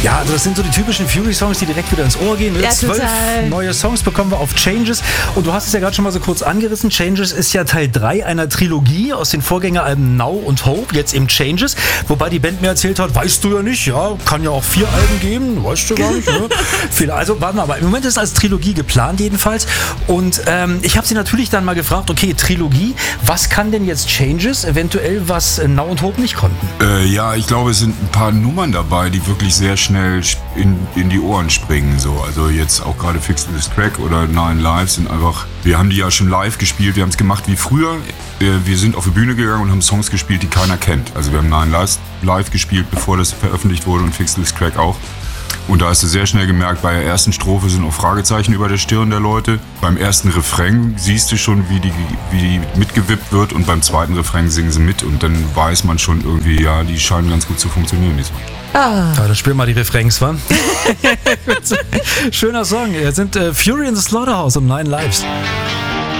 Ja, also das sind so die typischen Fury-Songs, die direkt wieder ins Ohr gehen. Ne? Ja, 12 total. neue Songs bekommen wir auf Changes. Und du hast es ja gerade schon mal so kurz angerissen. Changes ist ja Teil 3 einer Trilogie aus den Vorgängeralben Now und Hope. Jetzt eben Changes. Wobei die Band mir erzählt hat, weißt du ja nicht, ja, kann ja auch 4 Alben geben. Weißt du gar nicht, ne? Also, warte mal, aber im Moment ist es als Trilogie geplant jedenfalls. Und ich habe sie natürlich dann mal gefragt, okay, Trilogie, was kann denn jetzt Changes eventuell, was Now und Hope nicht konnten? Ja, ich glaube, es sind ein paar Nummern dabei, die wirklich sehr schnell in die Ohren springen. So. Also jetzt auch gerade Fix This Track oder Nine Lives sind einfach, wir haben die ja schon live gespielt, wir haben es gemacht wie früher. Wir sind auf die Bühne gegangen und haben Songs gespielt, die keiner kennt. Also wir haben Nine Lives live gespielt, bevor das veröffentlicht wurde und Fix This Track auch. Und da hast du sehr schnell gemerkt, bei der ersten Strophe sind auch Fragezeichen über der Stirn der Leute. Beim ersten Refrain siehst du schon, wie die mitgewippt wird und beim zweiten Refrain singen sie mit und dann weiß man schon irgendwie, ja, die scheinen ganz gut zu funktionieren diesmal. Ja, dann spielen wir die Refrains, wa? Schöner Song. Jetzt sind Fury in the Slaughterhouse und Nine Lives.